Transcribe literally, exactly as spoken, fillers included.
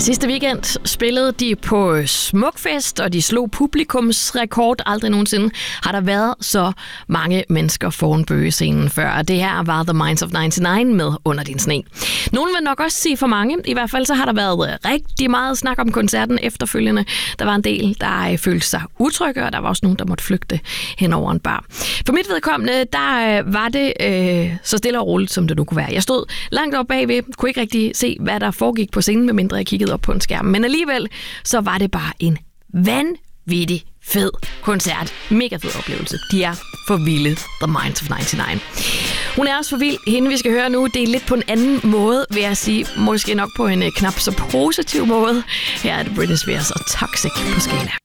Sidste weekend spillede de på Smukfest, og de slog publikumsrekord. Aldrig nogensinde har der været så mange mennesker foran bøgescenen før. Det her var The Minds of nioghalvfems med Under din sne. Nogle vil nok også sige for mange. I hvert fald så har der været rigtig meget snak om koncerten efterfølgende. Der var en del, der følte sig utrygge, og der var også nogen, der måtte flygte hen over en bar. For mit vedkommende, der var det øh, så stille og roligt, som det nu kunne være. Jeg stod langt oppe bagved, kunne ikke rigtig se, hvad der foregik på scenen, medmindre jeg kiggede op på en skærm. Men alligevel, så var det bare en vanvittig fed koncert. Mega fed oplevelse. De er for vilde, The Minds of nioghalvfems. Hun er også for vild. Hende, vi skal høre nu, det er lidt på en anden måde, vil jeg sige. Måske nok på en knap så positiv måde. Her er det Britney Spears og Toxic på Skala.